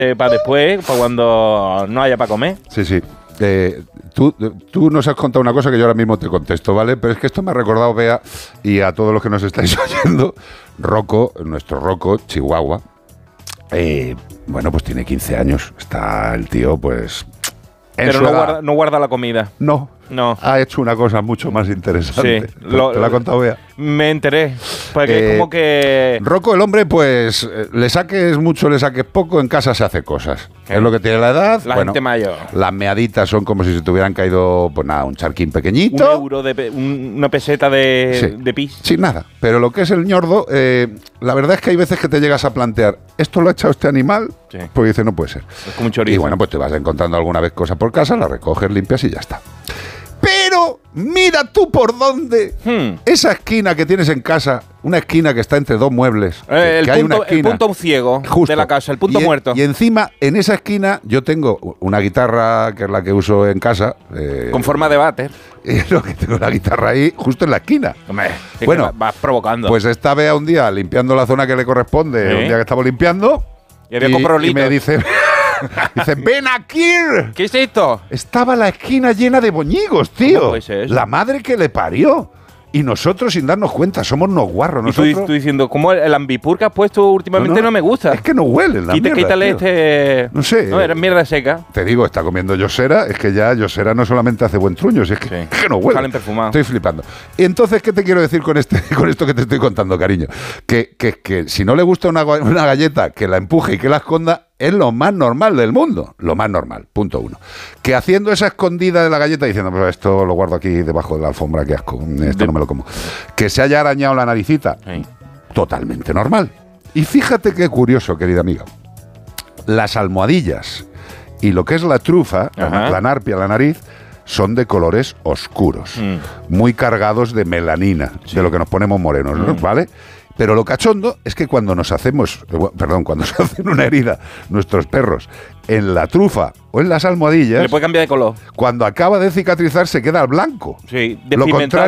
para después, para cuando no haya para comer. Sí. Tú nos has contado una cosa que yo ahora mismo te contesto, ¿vale? Pero es que esto me ha recordado, Bea, y a todos los que nos estáis oyendo, Rocco, nuestro Rocco, Chihuahua, bueno, pues tiene 15 años. Está el tío, pues... Pero no guarda la comida. No. Ha hecho una cosa mucho más interesante. Sí. ¿Te la ha contado Bea? Me enteré. Porque como que... Rocco, el hombre, pues, le saques mucho, le saques poco, en casa se hace cosas. ¿Qué? Es lo que tiene la edad. La gente mayor. Las meaditas son como si se te hubieran caído, pues nada, un charquín pequeñito. Una peseta de pis. Sí, nada. Pero lo que es el ñordo, la verdad es que hay veces que te llegas a plantear, ¿esto lo ha echado este animal? Sí. Porque dice, no puede ser. Es como un chorizo. Y bueno, pues te vas encontrando alguna vez cosas por casa, las recoges, limpias y ya está. Pero mira tú por dónde esa esquina que tienes en casa, una esquina que está entre dos muebles, el punto ciego justo de la casa, el punto muerto. Y encima, en esa esquina, yo tengo una guitarra que es la que uso en casa. Con forma de váter. Tengo la guitarra ahí, justo en la esquina. Hombre, bueno, vas provocando. Pues esta Bea un día limpiando la zona que le corresponde, un día que estamos limpiando, y me dice... Dice, ven aquí. ¿Qué es esto? Estaba la esquina llena de boñigos, tío. ¿Cómo puede ser eso? La madre que le parió. Y nosotros sin darnos cuenta, somos unos guarros. Y tú diciendo, ¿cómo el ambipur que has puesto últimamente no me gusta? Es que no huelen la mierda. Quítale No sé. No, era mierda seca. Te digo, está comiendo Yosera. Es que ya Yosera no solamente hace buen truño, es que no huele. Salen perfumados. Estoy flipando. Y entonces, ¿qué te quiero decir con esto que te estoy contando, cariño? Que si no le gusta una galleta, que la empuje y que la esconda, es lo más normal del mundo. Lo más normal, punto uno. Que haciendo esa escondida de la galleta, diciendo, pues esto lo guardo aquí debajo de la alfombra, qué asco, esto no me lo como. Que se haya arañado la naricita, totalmente normal. Y fíjate qué curioso, querida amiga. Las almohadillas y lo que es la trufa, la narpia, la nariz, son de colores oscuros, muy cargados de melanina, de lo que nos ponemos morenos, ¿no? ¿Vale? Pero lo cachondo es que cuando nos hacen una herida nuestros perros en la trufa o en las almohadillas, le puede cambiar de color. Cuando acaba de cicatrizar se queda al blanco. Sí, lo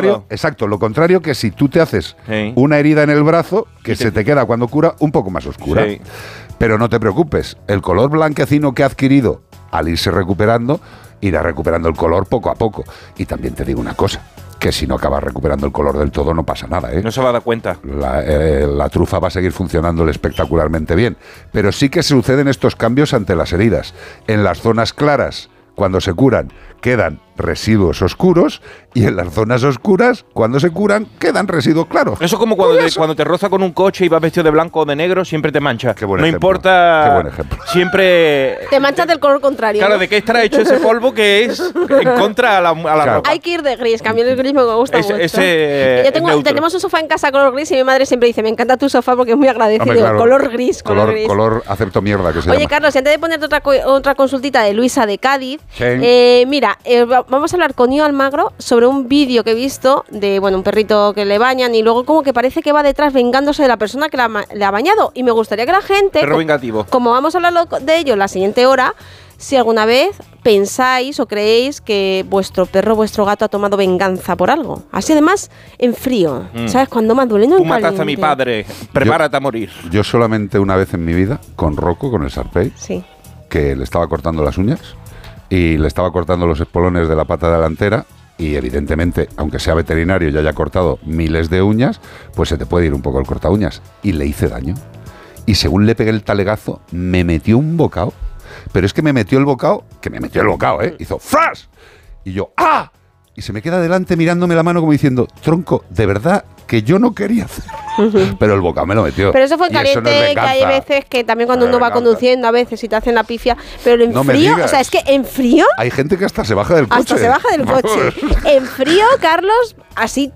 contrario que si tú te haces una herida en el brazo, que se te queda cuando cura un poco más oscura. Sí. Pero no te preocupes, el color blanquecino que ha adquirido al irse recuperando, irá recuperando el color poco a poco. Y también te digo una cosa, que si no acabas recuperando el color del todo no pasa nada, ¿eh? No se va a dar cuenta. La trufa va a seguir funcionando espectacularmente bien. Pero sí que suceden estos cambios ante las heridas. En las zonas claras, cuando se curan, quedan residuos oscuros, y en las zonas oscuras, cuando se curan, quedan residuos claros. Eso como cuando te roza con un coche y vas vestido de blanco o de negro, siempre te mancha. Qué buen no ejemplo. Importa. Qué buen ejemplo. Siempre... Te manchas del color contrario. Claro, ¿de qué estará hecho ese polvo que es en contra a la ropa? Hay que ir de gris, que a mí el gris me gusta mucho. Tenemos un sofá en casa color gris y mi madre siempre dice, me encanta tu sofá porque es muy agradecido. Hombre, claro. Color gris. Color acepto mierda, que se llama. Oye, Carlos, y antes de ponerte otra consultita de Luisa de Cádiz, mira, vamos a hablar con Ío Almagro sobre un vídeo que he visto de un perrito que le bañan y luego como que parece que va detrás vengándose de la persona que le ha bañado. Y me gustaría que la gente, perro vengativo, como vamos a hablar de ello la siguiente hora, si alguna vez pensáis o creéis que vuestro perro, vuestro gato ha tomado venganza por algo. Así además en frío, ¿sabes? Cuando más duele, no en Tú caliente. mataste a mi padre, prepárate a morir. Yo solamente una vez en mi vida, con Rocco, con el Sarpey, que le estaba cortando las uñas y le estaba cortando los espolones de la pata delantera, y evidentemente, aunque sea veterinario y haya cortado miles de uñas, pues se te puede ir un poco el corta uñas. Y le hice daño. Y según le pegué el talegazo, me metió un bocado. Pero es que me metió el bocado, hizo ¡fras! Y yo, ¡ah! Y se me queda delante mirándome la mano como diciendo, tronco, de verdad que yo no quería hacer. Pero el bocado me lo metió. Pero eso fue caliente, no que hay veces que también cuando uno va conduciendo, a veces si te hacen la pifia, pero en frío, o sea, es que en frío... Hay gente que hasta se baja del coche. Hasta se baja del coche. En frío, Carlos, así...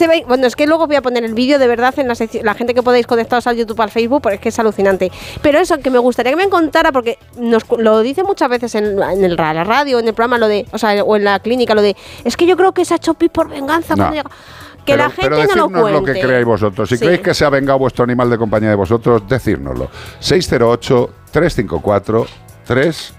es que luego voy a poner el vídeo de verdad en la gente que podéis conectaros al YouTube, al Facebook, porque es que es alucinante. Pero eso, que me gustaría que me contara, porque lo dice muchas veces en la radio, en el programa, o en la clínica, es que yo creo que se ha hecho pis por venganza cuando llega... Que la gente no lo cuente. Lo que creáis vosotros. Si creéis que se ha vengado vuestro animal de compañía de vosotros, decírnoslo. 608-354-383.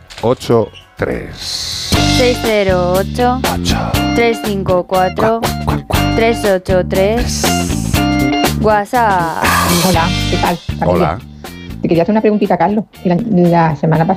608-354-383. WhatsApp. Hola, ¿qué tal? Hola. Te quería hacer una preguntita, Carlos. La semana pasada